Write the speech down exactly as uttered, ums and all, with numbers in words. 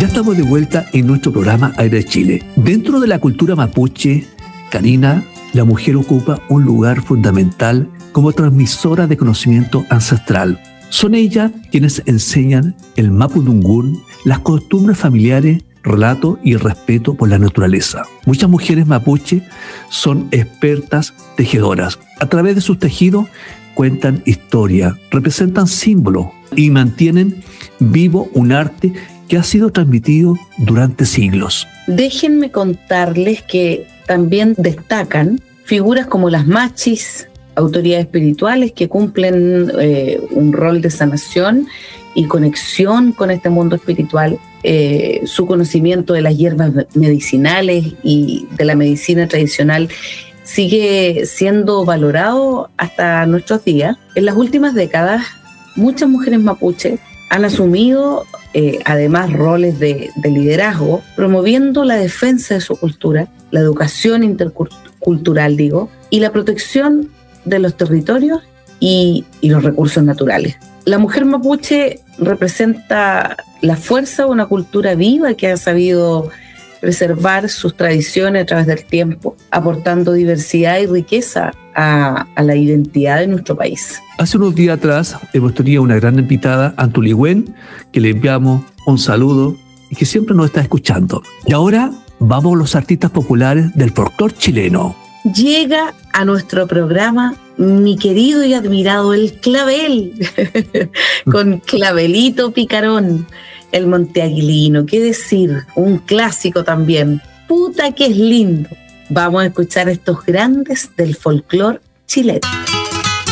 Ya estamos de vuelta en nuestro programa Aire de Chile. Dentro de la cultura mapuche, Karina, la mujer ocupa un lugar fundamental como transmisora de conocimiento ancestral. Son ellas quienes enseñan el mapudungún, las costumbres familiares, relato y respeto por la naturaleza. Muchas mujeres mapuche son expertas tejedoras. A través de sus tejidos cuentan historia, representan símbolos y mantienen vivo un arte que ha sido transmitido durante siglos. Déjenme contarles que también destacan figuras como las machis, autoridades espirituales que cumplen eh, un rol de sanación y conexión con este mundo espiritual. Eh, su conocimiento de las hierbas medicinales y de la medicina tradicional sigue siendo valorado hasta nuestros días. En las últimas décadas, muchas mujeres mapuche han asumido eh, además roles de, de liderazgo, promoviendo la defensa de su cultura, la educación intercultural, digo, y la protección de los territorios y, y los recursos naturales. La mujer mapuche representa la fuerza de una cultura viva que ha sabido preservar sus tradiciones a través del tiempo, aportando diversidad y riqueza a, a la identidad de nuestro país. Hace unos días atrás hemos tenido una gran invitada, Antuligüen, que le enviamos un saludo y que siempre nos está escuchando. Y ahora vamos a los artistas populares del folclore chileno. Llega a nuestro programa mi querido y admirado El Clavel, con Clavelito Picarón, el monteaguilino, qué decir, un clásico también. Puta que es lindo. Vamos a escuchar estos grandes del folclore chileno.